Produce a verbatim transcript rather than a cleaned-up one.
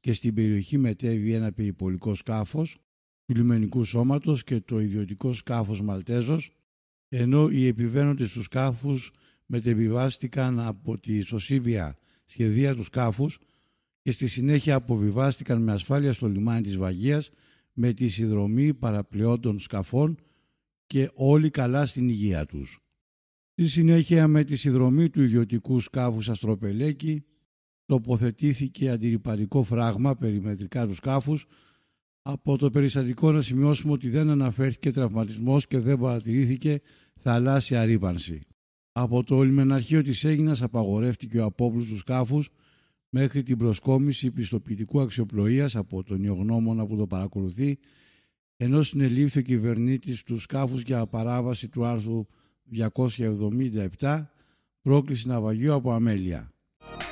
και στην περιοχή μετέβη ένα περιπολικό σκάφος του λιμενικού σώματος και το ιδιωτικό σκάφος Μαλτέζος, ενώ οι επιβαίνοντες του σκάφους μετεβιβάστηκαν από τη σωσίβια σχεδία του σκάφους και στη συνέχεια αποβιβάστηκαν με ασφάλεια στο λιμάνι της Βαγίας με τη συνδρομή παραπλεόντων σκαφών και όλοι καλά στην υγεία τους. Στη συνέχεια, με τη συνδρομή του ιδιωτικού σκάφους Αστροπελέκη, τοποθετήθηκε αντιρρυπαντικό φράγμα περιμετρικά του σκάφους. Από το περιστατικό να σημειώσουμε ότι δεν αναφέρθηκε τραυματισμός και δεν παρατηρήθηκε θαλάσσια ρύπανση. Από το λιμεναρχείο της Αίγινας απαγορεύτηκε ο απόπλους του σκάφους μέχρι την προσκόμιση πιστοποιητικού αξιοπλοείας από τον ιογνώμονα που το παρακολουθεί, ενώ συνελήφθη ο κυβερνήτης του σκάφους για παράβαση του άρθρου διακόσια εβδομήντα επτά, πρόκληση ναυαγίου από αμέλεια.